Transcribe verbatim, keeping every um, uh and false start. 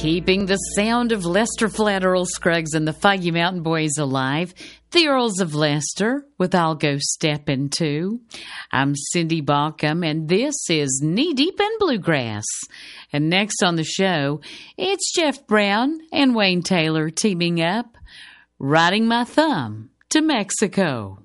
Keeping the sound of Lester Flat Earl Scruggs and the Foggy Mountain Boys alive, the Earls of Lester with I'll Go Steppin' Too. I'm Cindy Baucom, and this is Knee Deep in Bluegrass. And next on the show, it's Jeff Brown and Wayne Taylor teaming up, Riding My Thumb to Mexico.